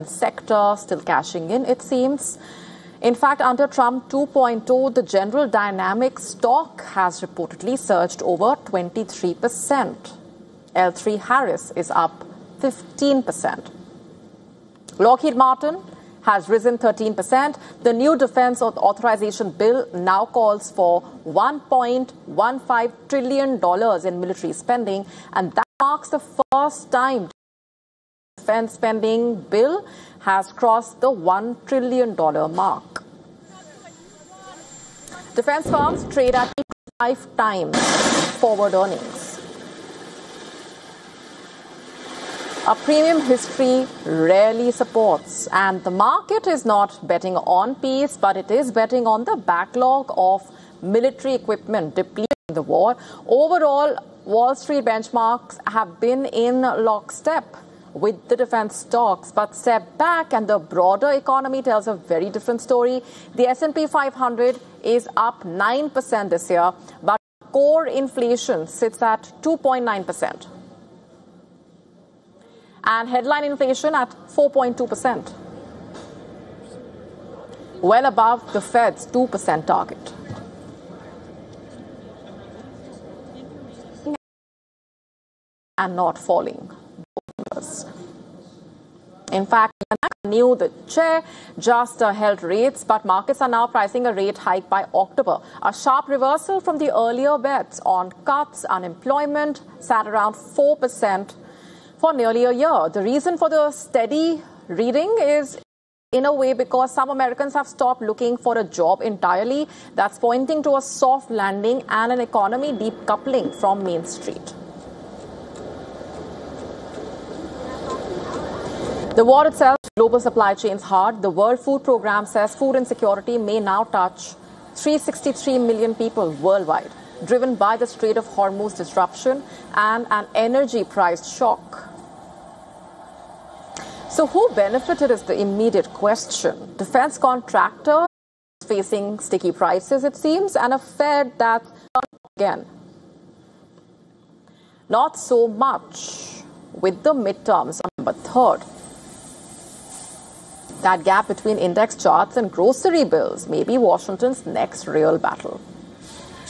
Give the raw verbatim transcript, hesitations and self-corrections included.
sector still cashing in, it seems. In fact, under Trump two point oh, the General Dynamics stock has reportedly surged over twenty-three percent. L three Harris is up fifteen percent. Lockheed Martin has risen thirteen percent. The new defense authorization bill now calls for one point one five trillion dollars in military spending, and that marks the first time the defense spending bill has crossed the one trillion dollars mark. Defense firms trade at five times forward earnings. A premium history rarely supports, and the market is not betting on peace, but it is betting on the backlog of military equipment depleting the war. Overall, Wall Street benchmarks have been in lockstep with the defense stocks, but step back and the broader economy tells a very different story. The S and P five hundred is up nine percent this year, but core inflation sits at two point nine percent. And headline inflation at four point two percent, well above the Fed's two percent target. And not falling. In fact, knew the chair just uh, held rates, but markets are now pricing a rate hike by October. A sharp reversal from the earlier bets on cuts. Unemployment sat around four percent for nearly a year. The reason for the steady reading is, in a way, because some Americans have stopped looking for a job entirely. That's pointing to a soft landing and an economy decoupling from Main Street. The war itself, global supply chains hard. The World Food Programme says food insecurity may now touch three hundred sixty-three million people worldwide, driven by the Strait of Hormuz disruption and an energy price shock. So who benefited is the immediate question. Defense contractors facing sticky prices, it seems, and a Fed that, again, not so much with the midterms on November third. That gap between index charts and grocery bills may be Washington's next real battle.